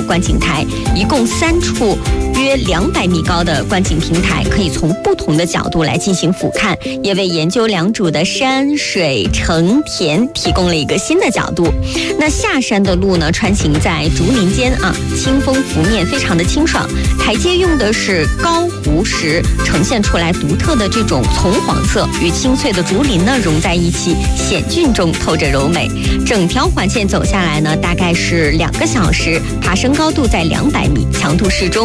观景台，一共3处约200米高的观景平台，可以从不同的角度来进行俯瞰，也为研究良渚的山水城田提供了一个新的角度。那下山的路呢，穿行在竹林间清风拂面，非常的清爽。台阶用的是高湖石，呈现出来独特的这种丛黄色，与青翠的竹林呢融在一起，险峻中透着柔美。整条环线走下来呢，大概是2个小时，爬升高度在200米，强度适中。